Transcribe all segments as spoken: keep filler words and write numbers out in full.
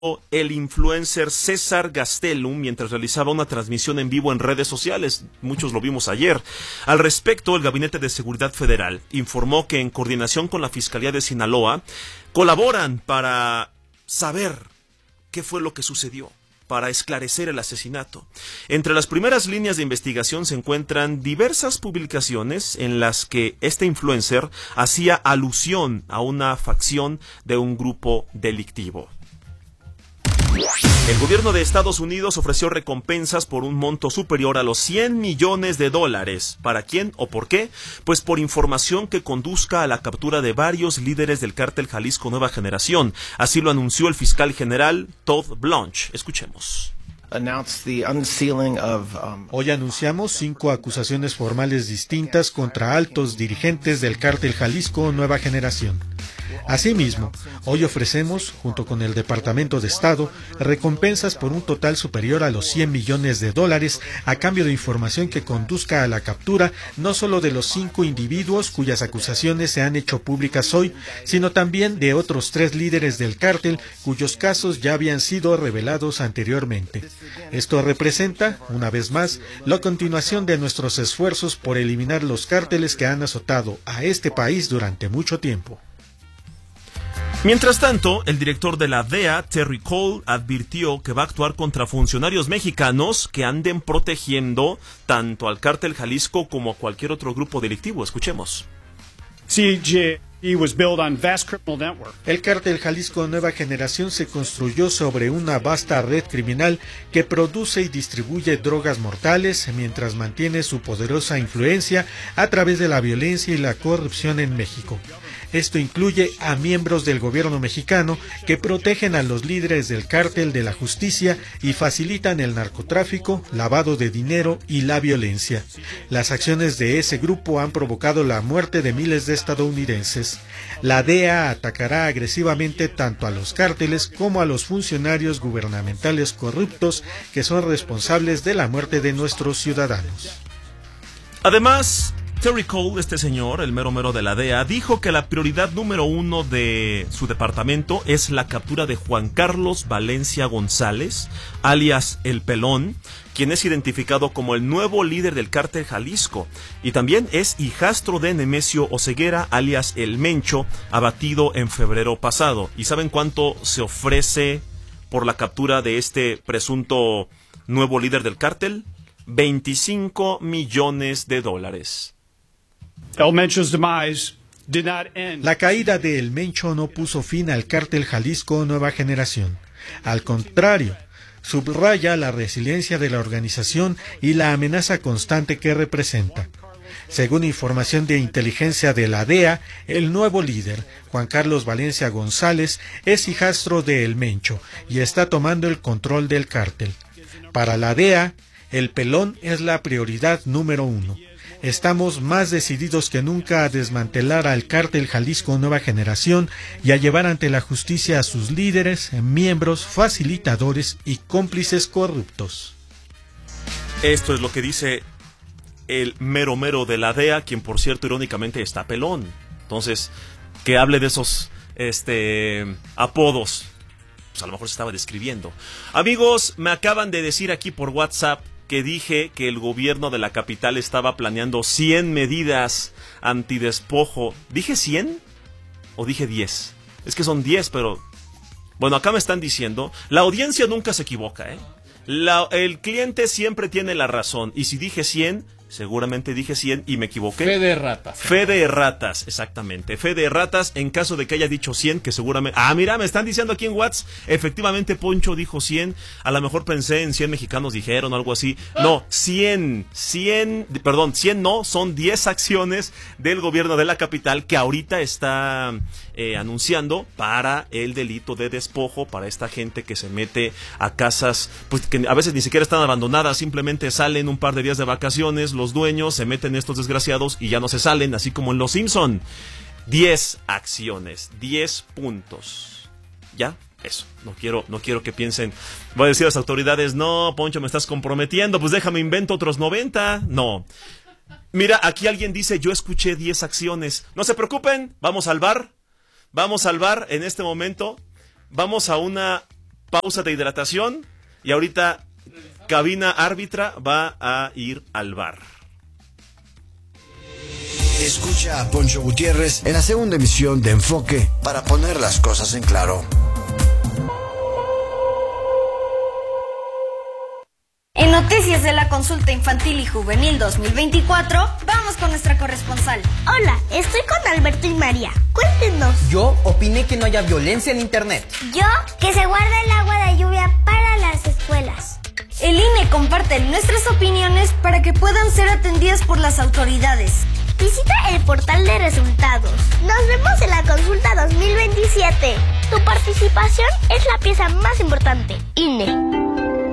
el influencer César Gastelum mientras realizaba una transmisión en vivo en redes sociales. Muchos lo vimos ayer. Al respecto, el Gabinete de Seguridad Federal informó que en coordinación con la Fiscalía de Sinaloa colaboran para saber qué fue lo que sucedió, para esclarecer el asesinato. Entre las primeras líneas de investigación se encuentran diversas publicaciones en las que este influencer hacía alusión a una facción de un grupo delictivo. El gobierno de Estados Unidos ofreció recompensas por un monto superior a los cien millones de dólares. ¿Para quién o por qué? Pues por información que conduzca a la captura de varios líderes del cártel Jalisco Nueva Generación. Así lo anunció el fiscal general Todd Blanche. Escuchemos. Hoy anunciamos cinco acusaciones formales distintas contra altos dirigentes del cártel Jalisco Nueva Generación. Asimismo, hoy ofrecemos, junto con el Departamento de Estado, recompensas por un total superior a los cien millones de dólares a cambio de información que conduzca a la captura no solo de los cinco individuos cuyas acusaciones se han hecho públicas hoy, sino también de otros tres líderes del cártel cuyos casos ya habían sido revelados anteriormente. Esto representa, una vez más, la continuación de nuestros esfuerzos por eliminar los cárteles que han azotado a este país durante mucho tiempo. Mientras tanto, el director de la D E A, Terry Cole, advirtió que va a actuar contra funcionarios mexicanos que anden protegiendo tanto al cártel Jalisco como a cualquier otro grupo delictivo. Escuchemos. C G E was built on vast criminal network. El cártel Jalisco Nueva Generación se construyó sobre una vasta red criminal que produce y distribuye drogas mortales mientras mantiene su poderosa influencia a través de la violencia y la corrupción en México. Esto incluye a miembros del gobierno mexicano que protegen a los líderes del cártel de la justicia y facilitan el narcotráfico, lavado de dinero y la violencia. Las acciones de ese grupo han provocado la muerte de miles de estadounidenses. La D E A atacará agresivamente tanto a los cárteles como a los funcionarios gubernamentales corruptos que son responsables de la muerte de nuestros ciudadanos. Además, Terry Cole, este señor, el mero mero de la D E A, dijo que la prioridad número uno de su departamento es la captura de Juan Carlos Valencia González, alias El Pelón, quien es identificado como el nuevo líder del cártel Jalisco, y también es hijastro de Nemesio Oseguera, alias El Mencho, abatido en febrero pasado. ¿Y saben cuánto se ofrece por la captura de este presunto nuevo líder del cártel? veinticinco millones de dólares. El Mencho's demise did not end. La caída de El Mencho no puso fin al cártel Jalisco Nueva Generación. Al contrario, subraya la resiliencia de la organización y la amenaza constante que representa. Según información de inteligencia de la D E A, el nuevo líder, Juan Carlos Valencia González, es hijastro de El Mencho y está tomando el control del cártel. Para la D E A, El Pelón es la prioridad número uno. Estamos más decididos que nunca a desmantelar al cártel Jalisco Nueva Generación y a llevar ante la justicia a sus líderes, miembros, facilitadores y cómplices corruptos. Esto es lo que dice el mero mero de la D E A, quien por cierto irónicamente está pelón. Entonces, que hable de esos este apodos, pues a lo mejor se estaba describiendo. Amigos, me acaban de decir aquí por WhatsApp que dije que el gobierno de la capital estaba planeando cien medidas antidespojo. ¿Dije cien? ¿O dije diez? Es que son diez, pero... Bueno, acá me están diciendo... La audiencia nunca se equivoca, ¿eh? La, el cliente siempre tiene la razón. Y si dije cien... Seguramente dije cien y me equivoqué. Fe de ratas. Fe de ratas, exactamente. Fe de ratas en caso de que haya dicho cien, que seguramente... Ah, mira, me están diciendo aquí en WhatsApp. Efectivamente, Poncho dijo cien. A lo mejor pensé en cien mexicanos dijeron o algo así. No, cien. cien, perdón, cien no, son diez acciones del gobierno de la capital que ahorita está eh, anunciando para el delito de despojo, para esta gente que se mete a casas, pues que a veces ni siquiera están abandonadas, simplemente salen un par de días de vacaciones, los dueños se meten estos desgraciados y ya no se salen, así como en Los Simpson. diez acciones, diez puntos. ¿Ya? Eso. No quiero, no quiero que piensen, voy a decir a las autoridades, no, Poncho, me estás comprometiendo, pues déjame invento otros noventa. No. Mira, aquí alguien dice, yo escuché diez acciones. No se preocupen, vamos al bar. Vamos al bar en este momento. Vamos a una pausa de hidratación y ahorita cabina árbitra va a ir al bar. Escucha a Poncho Gutiérrez en la segunda emisión de Enfoque para poner las cosas en claro. En Noticias de la Consulta Infantil y Juvenil dos mil veinticuatro, vamos con nuestra corresponsal. Hola, estoy con Alberto y María. Cuéntenos. Yo opiné que no haya violencia en internet. Yo, que se guarde el agua de lluvia para las escuelas. El I N E comparte nuestras opiniones para que puedan ser atendidas por las autoridades. Visita el portal de resultados. Nos vemos en la consulta dos mil veintisiete. Tu participación es la pieza más importante. I N E.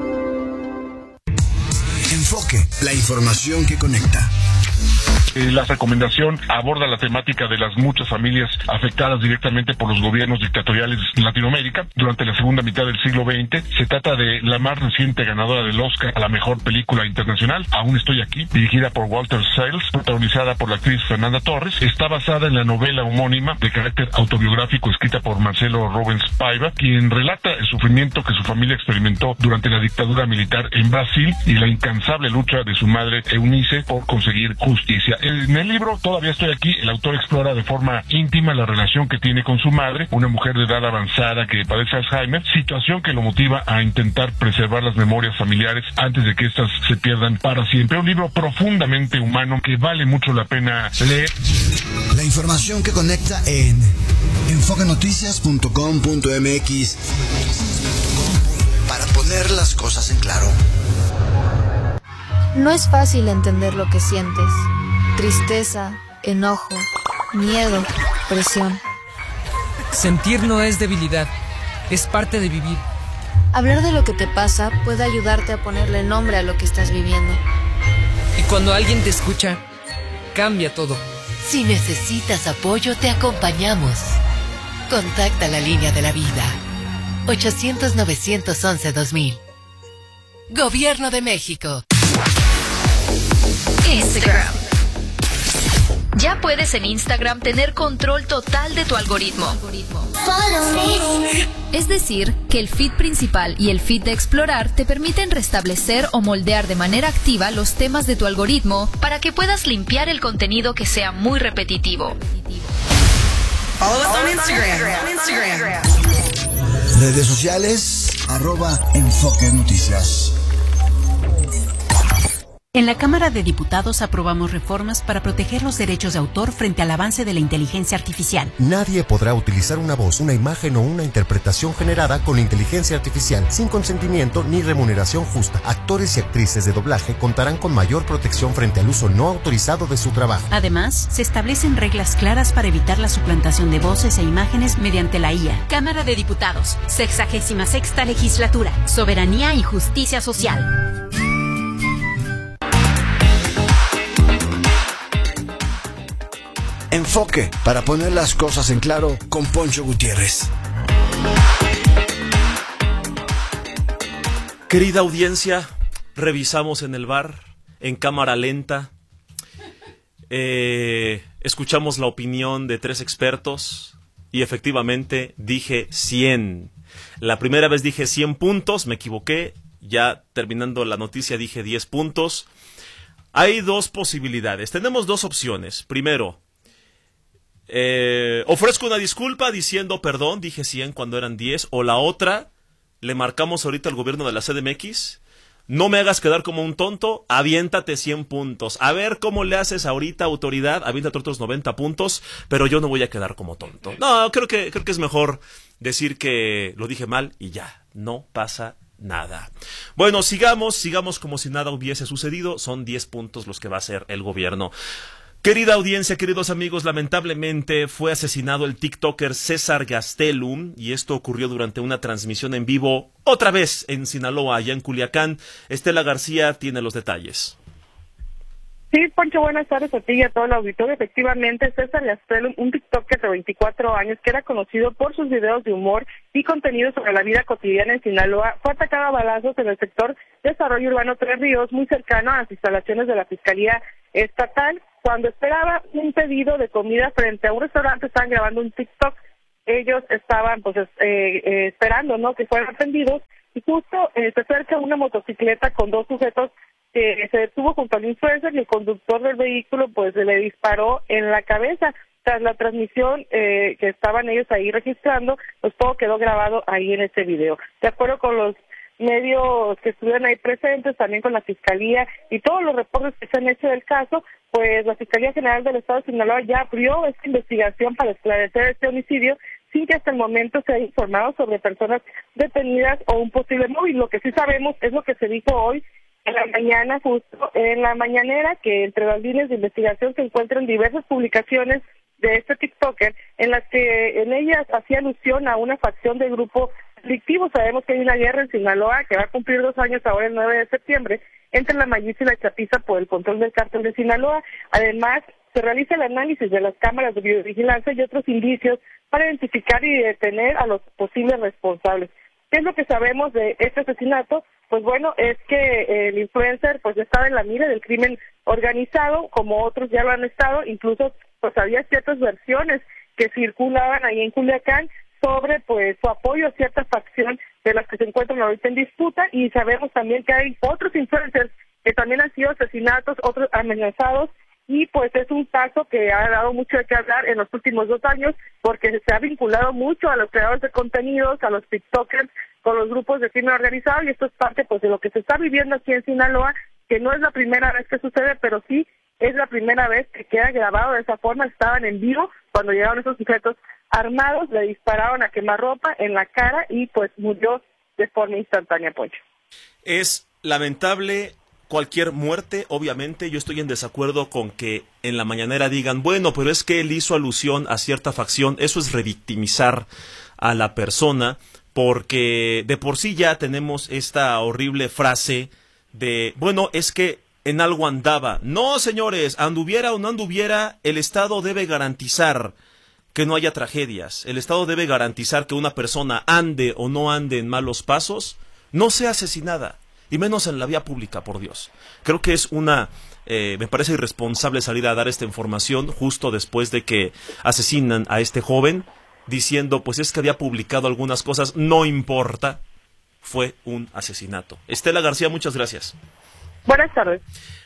Enfoque, la información que conecta. La recomendación aborda la temática de las muchas familias afectadas directamente por los gobiernos dictatoriales de Latinoamérica durante la segunda mitad del siglo veinte. Se trata de la más reciente ganadora del Oscar a la mejor película internacional, Aún estoy aquí, dirigida por Walter Sales, protagonizada por la actriz Fernanda Torres. Está basada en la novela homónima de carácter autobiográfico escrita por Marcelo Rubens Paiva, quien relata el sufrimiento que su familia experimentó durante la dictadura militar en Brasil y la incansable lucha de su madre Eunice por conseguir justicia. En el libro Todavía estoy aquí, el autor explora de forma íntima la relación que tiene con su madre, una mujer de edad avanzada que padece Alzheimer, situación que lo motiva a intentar preservar las memorias familiares antes de que éstas se pierdan para siempre. Un libro profundamente humano que vale mucho la pena leer. La información que conecta en enfoque noticias punto com punto m x para poner las cosas en claro. No es fácil entender lo que sientes. Tristeza, enojo, miedo, presión. Sentir no es debilidad, es parte de vivir. Hablar de lo que te pasa puede ayudarte a ponerle nombre a lo que estás viviendo. Y cuando alguien te escucha, cambia todo. Si necesitas apoyo, te acompañamos. Contacta la línea de la vida. ochocientos, novecientos once, dos mil. Gobierno de México. Instagram. Ya puedes en Instagram tener control total de tu algoritmo. Es decir, que el feed principal y el feed de explorar te permiten restablecer o moldear de manera activa los temas de tu algoritmo para que puedas limpiar el contenido que sea muy repetitivo. Follow us on Instagram. Instagram. Redes sociales, arroba Enfoque Noticias. En la Cámara de Diputados aprobamos reformas para proteger los derechos de autor frente al avance de la inteligencia artificial. Nadie podrá utilizar una voz, una imagen o una interpretación generada con inteligencia artificial sin consentimiento ni remuneración justa. Actores y actrices de doblaje contarán con mayor protección frente al uso no autorizado de su trabajo. Además, se establecen reglas claras para evitar la suplantación de voces e imágenes mediante la I A. Cámara de Diputados, sexagésima sexta legislatura, soberanía y justicia social. Enfoque, para poner las cosas en claro, con Poncho Gutiérrez. Querida audiencia, revisamos en el bar, en cámara lenta, eh, escuchamos la opinión de tres expertos y efectivamente dije cien. La primera vez dije cien puntos, me equivoqué, ya terminando la noticia dije diez puntos. Hay dos posibilidades, tenemos dos opciones. Primero, Eh, ofrezco una disculpa diciendo perdón, dije cien cuando eran diez, o la otra, le marcamos ahorita al gobierno de la C D M X, no me hagas quedar como un tonto, aviéntate cien puntos, a ver cómo le haces ahorita, autoridad, aviéntate otros noventa puntos, pero yo no voy a quedar como tonto. No, creo que, creo que es mejor decir que lo dije mal y ya, no pasa nada. Bueno, sigamos, sigamos como si nada hubiese sucedido, son diez puntos los que va a hacer el gobierno. Querida audiencia, queridos amigos, lamentablemente fue asesinado el tiktoker César Gastelum y esto ocurrió durante una transmisión en vivo, otra vez en Sinaloa, allá en Culiacán. Estela García tiene los detalles. Sí, Poncho, buenas tardes a ti y a todo el auditorio. Efectivamente, César Gastelum, un tiktoker de veinticuatro años que era conocido por sus videos de humor y contenido sobre la vida cotidiana en Sinaloa, fue atacado a balazos en el sector Desarrollo Urbano Tres Ríos, muy cercano a las instalaciones de la Fiscalía Estatal. Cuando esperaba un pedido de comida frente a un restaurante, estaban grabando un TikTok. ellos estaban pues eh, eh, esperando, ¿no?, que fueran atendidos, y justo eh, se acerca una motocicleta con dos sujetos que se detuvo junto al influencer, y el conductor del vehículo pues le disparó en la cabeza. Tras la transmisión eh, que estaban ellos ahí registrando, pues todo quedó grabado ahí en este video. De acuerdo con los medios que estuvieron ahí presentes, también con la Fiscalía y todos los reportes que se han hecho del caso, pues la Fiscalía General del Estado de Sinaloa ya abrió esta investigación para esclarecer este homicidio, sin que hasta el momento se haya informado sobre personas detenidas o un posible móvil. Lo que sí sabemos es lo que se dijo hoy en la mañana, justo en la mañanera, que entre las líneas de investigación se encuentran diversas publicaciones de este TikToker, en las que en ellas hacía alusión a una facción del grupo delictivo. Sabemos que hay una guerra en Sinaloa que va a cumplir dos años ahora el nueve de septiembre entre la Mayiza y la Chapiza por el control del cártel de Sinaloa. Además, se realiza el análisis de las cámaras de videovigilancia y otros indicios para identificar y detener a los posibles responsables. ¿Qué es lo que sabemos de este asesinato? Pues bueno, es que el influencer pues estaba en la mira del crimen organizado, como otros ya lo han estado, incluso pues había ciertas versiones que circulaban ahí en Culiacán sobre pues su apoyo a cierta facción de las que se encuentran ahorita en disputa, y sabemos también que hay otros influencers que también han sido asesinados, otros amenazados, y pues es un caso que ha dado mucho de qué hablar en los últimos dos años porque se ha vinculado mucho a los creadores de contenidos, a los TikTokers, con los grupos de crimen organizado, y esto es parte pues de lo que se está viviendo aquí en Sinaloa, que no es la primera vez que sucede, pero sí es la primera vez que queda grabado de esa forma. Estaban en vivo cuando llegaron esos sujetos armados, le dispararon a quemarropa en la cara y pues murió de forma instantánea, Poncho. Es lamentable cualquier muerte, obviamente. Yo estoy en desacuerdo con que en la mañanera digan, bueno, pero es que él hizo alusión a cierta facción. Eso es revictimizar a la persona, porque de por sí ya tenemos esta horrible frase de, bueno, es que en algo andaba. No, señores, anduviera o no anduviera, el Estado debe garantizar que no haya tragedias. El Estado debe garantizar que una persona ande o no ande en malos pasos, no sea asesinada, y menos en la vía pública, por Dios. Creo que es una, eh, me parece irresponsable salir a dar esta información justo después de que asesinan a este joven, diciendo, pues es que había publicado algunas cosas, no importa, fue un asesinato. Estela García, muchas gracias. Buenas tardes.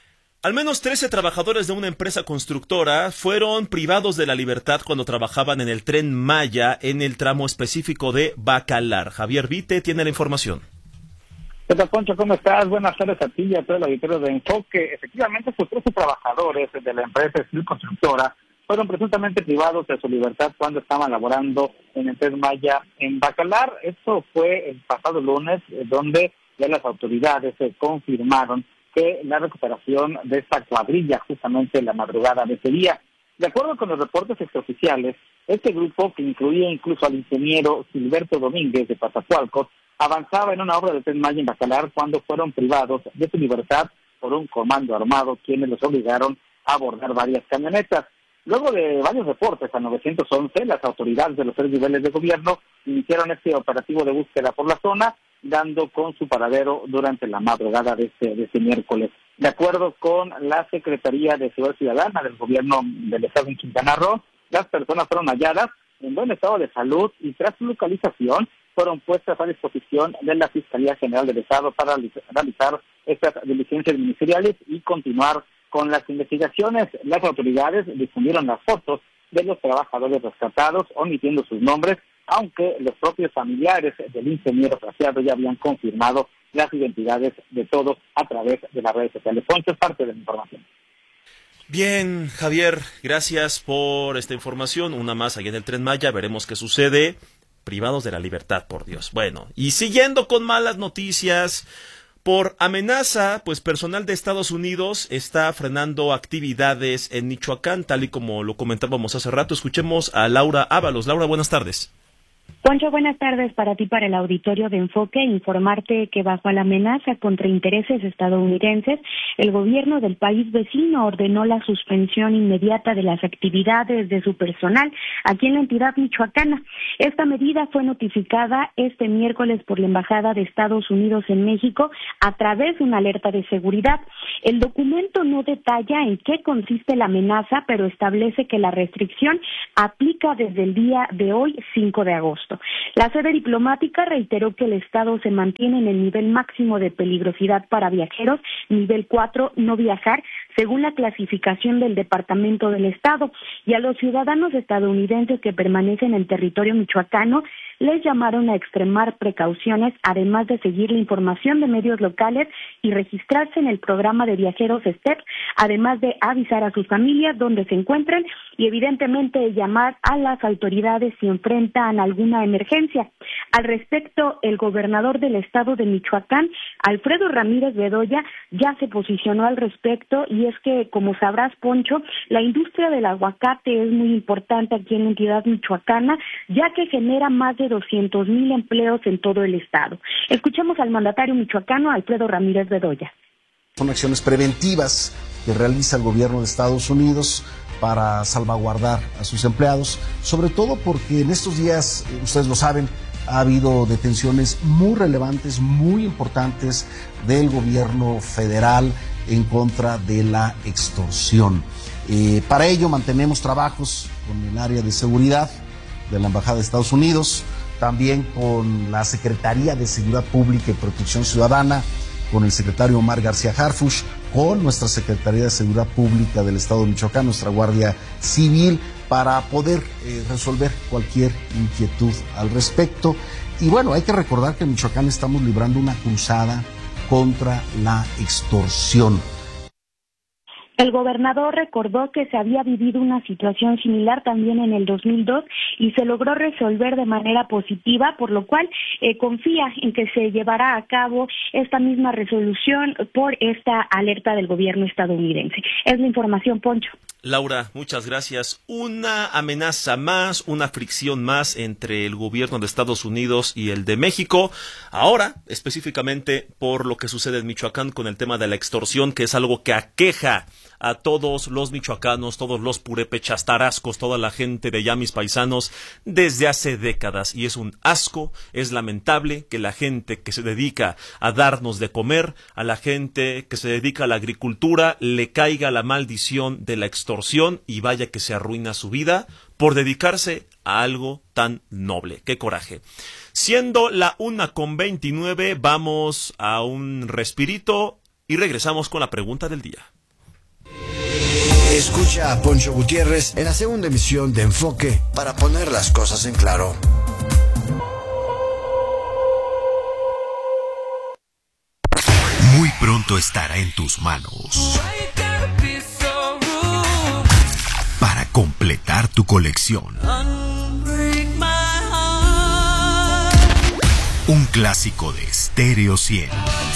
Al menos trece trabajadores de una empresa constructora fueron privados de la libertad cuando trabajaban en el Tren Maya en el tramo específico de Bacalar. Javier Vite tiene la información. ¿Qué tal, Poncho? ¿Cómo estás? Buenas tardes a ti y a todo el auditorio de Enfoque. Efectivamente, estos trece trabajadores de la empresa civil constructora fueron presuntamente privados de su libertad cuando estaban laborando en el Tren Maya en Bacalar. Esto fue el pasado lunes, donde ya las autoridades se confirmaron que la recuperación de esta cuadrilla justamente en la madrugada de ese día. De acuerdo con los reportes extraoficiales, este grupo, que incluía incluso al ingeniero Silberto Domínguez de Pazacualcos, avanzaba en una obra de Tren Maya en Bacalar cuando fueron privados de su libertad por un comando armado, quienes los obligaron a abordar varias camionetas. Luego de varios reportes a novecientos once, las autoridades de los tres niveles de gobierno iniciaron este operativo de búsqueda por la zona, dando con su paradero durante la madrugada de este, de este miércoles. De acuerdo con la Secretaría de Seguridad Ciudadana del Gobierno del Estado en Quintana Roo, las personas fueron halladas en buen estado de salud y tras su localización fueron puestas a disposición de la Fiscalía General del Estado para realizar estas diligencias ministeriales y continuar con las investigaciones. Las autoridades difundieron las fotos de los trabajadores rescatados, omitiendo sus nombres, aunque los propios familiares del ingeniero traseado ya habían confirmado las identidades de todos a través de las redes sociales. Poncho, es parte de la información. Bien, Javier, gracias por esta información. Una más allá en el Tren Maya, veremos qué sucede. Privados de la libertad, por Dios. Bueno, y siguiendo con malas noticias, por amenaza, pues personal de Estados Unidos está frenando actividades en Michoacán, tal y como lo comentábamos hace rato. Escuchemos a Laura Ábalos. Laura, buenas tardes. Poncho, buenas tardes para ti, para el auditorio de Enfoque. Informarte que bajo la amenaza contra intereses estadounidenses, el gobierno del país vecino ordenó la suspensión inmediata de las actividades de su personal aquí en la entidad michoacana. Esta medida fue notificada este miércoles por la Embajada de Estados Unidos en México a través de una alerta de seguridad. El documento no detalla en qué consiste la amenaza, pero establece que la restricción aplica desde el día de hoy, cinco de agosto. La sede diplomática reiteró que el Estado se mantiene en el nivel máximo de peligrosidad para viajeros, nivel cuatro, no viajar, según la clasificación del Departamento del Estado, y a los ciudadanos estadounidenses que permanecen en territorio michoacano les llamaron a extremar precauciones, además de seguir la información de medios locales y registrarse en el programa de viajeros STEP, además de avisar a sus familias dónde se encuentran y evidentemente llamar a las autoridades si enfrentan alguna emergencia. Al respecto, el gobernador del estado de Michoacán, Alfredo Ramírez Bedoya, ya se posicionó al respecto, y es que, como sabrás, Poncho, la industria del aguacate es muy importante aquí en la entidad michoacana, ya que genera más de doscientos mil empleos en todo el estado. Escuchemos al mandatario michoacano, Alfredo Ramírez Bedoya. Son acciones preventivas que realiza el gobierno de Estados Unidos para salvaguardar a sus empleados, sobre todo porque en estos días, ustedes lo saben, ha habido detenciones muy relevantes, muy importantes del gobierno federal en contra de la extorsión. Eh, para ello mantenemos trabajos con el área de seguridad de la Embajada de Estados Unidos, también con la Secretaría de Seguridad Pública y Protección Ciudadana, con el secretario Omar García Harfuch, con nuestra Secretaría de Seguridad Pública del Estado de Michoacán, nuestra Guardia Civil, para poder eh, resolver cualquier inquietud al respecto. Y bueno, hay que recordar que en Michoacán estamos librando una cruzada contra la extorsión. El gobernador recordó que se había vivido una situación similar también en el dos mil dos y se logró resolver de manera positiva, por lo cual eh, confía en que se llevará a cabo esta misma resolución por esta alerta del gobierno estadounidense. Es la información, Poncho. Laura, muchas gracias. Una amenaza más, una fricción más entre el gobierno de Estados Unidos y el de México. Ahora, específicamente por lo que sucede en Michoacán con el tema de la extorsión, que es algo que aqueja a todos los michoacanos, todos los purépechas, tarascos, toda la gente de allá, mis paisanos, desde hace décadas. Y es un asco, es lamentable que la gente que se dedica a darnos de comer, a la gente que se dedica a la agricultura, le caiga la maldición de la extorsión y vaya que se arruina su vida por dedicarse a algo tan noble. ¡Qué coraje! Siendo la una con veintinueve, vamos a un respirito y regresamos con la pregunta del día. Escucha a Poncho Gutiérrez en la segunda emisión de Enfoque para poner las cosas en claro. Muy pronto estará en tus manos para completar tu colección. Un clásico de Stereo cien.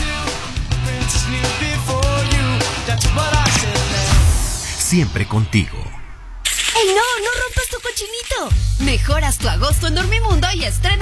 Siempre contigo. ¡Ey, no! ¡No rompas tu cochinito! Mejoras tu agosto en Dormimundo y estrena